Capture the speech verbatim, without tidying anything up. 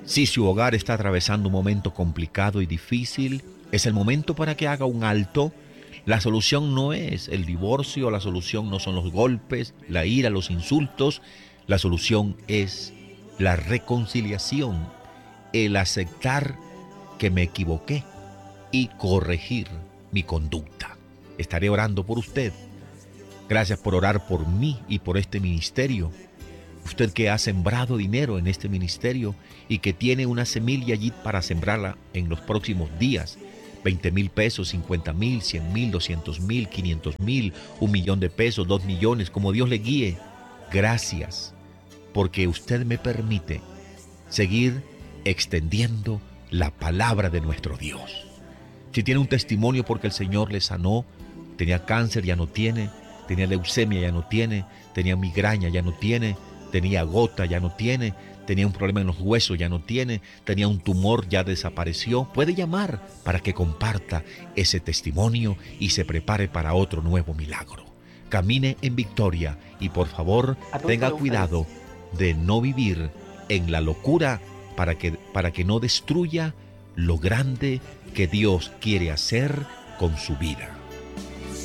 Si su hogar está atravesando un momento complicado y difícil, es el momento para que haga un alto. La solución no es el divorcio, la solución no son los golpes, la ira, los insultos. La solución es la reconciliación, el aceptar que me equivoqué y corregir mi conducta. Estaré orando por usted. Gracias por orar por mí y por este ministerio. Usted que ha sembrado dinero en este ministerio y que tiene una semilla allí para sembrarla en los próximos días. veinte mil pesos, cincuenta mil, cien mil, doscientos mil, quinientos mil, un millón de pesos, dos millones, como Dios le guíe. Gracias, porque usted me permite seguir extendiendo la palabra de nuestro Dios. Si tiene un testimonio porque el Señor le sanó, tenía cáncer, ya no tiene, tenía leucemia, ya no tiene, tenía migraña, ya no tiene, tenía gota, ya no tiene, tenía un problema en los huesos, ya no tiene, tenía un tumor, ya desapareció, puede llamar para que comparta ese testimonio y se prepare para otro nuevo milagro. Camine en victoria y por favor tenga cuidado de no vivir en la locura para que, para que no destruya lo grande que Dios quiere hacer con su vida.